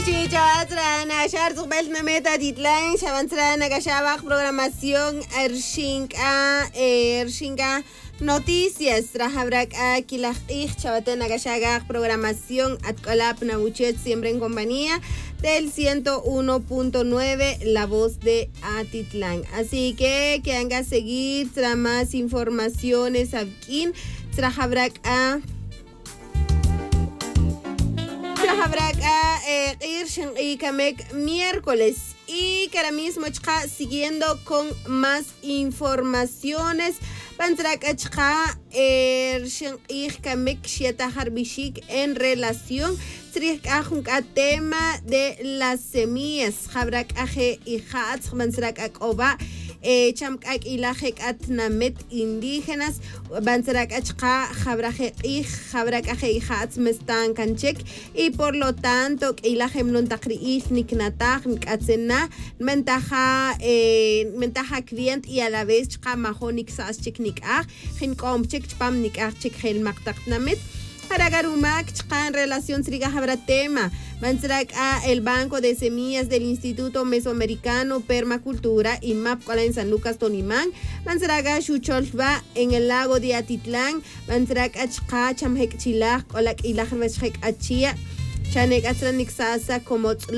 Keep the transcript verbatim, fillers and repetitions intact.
Chichatrana, Sharzumbel Nameta Titlan, Shavantrana, Gashabak, Programación, Ershinka, Ershinka, Noticias, Trahabrak, Akilah, Chavatena, Gashagak, Programación, Atkolap, Nabuchet, siempre en compañía del ciento uno punto nueve, La Voz de Atitlán. Así que que hagan seguir tras más informaciones aquí, Trahabrak a Trahabrak a Irshin y Kamek miércoles. Y que ahora mismo chka, siguiendo con más informaciones. Pantrak achka Irshin y Kamek Shieta Harbishik en relación a tema de las semillas. Habrak aje y hats, Bansrak akoba. Chamkak ilajek atnamet indígenas, Bansrak achka, Habraje y Habrak aje y hats mestan kanchek, y por lo tanto, ilajem non takriich niknatach, nikatzena, mentaja, mentaja client y a la vez chka mahonik saschik nikach, hinkom chek chpam nikach chek hel maktaknamet. Para Garumak, en relación a tema, Mansrak a el Banco de Semillas del Instituto Mesoamericano Permacultura y Mapcola en San Lucas Tonimán, Mansrak a Chucholva en el lago de Atitlán, Mansrak a Chka, Chamhek Chilach, Olak Ilach Veshek Achia, Chanek Atranik Sasa, como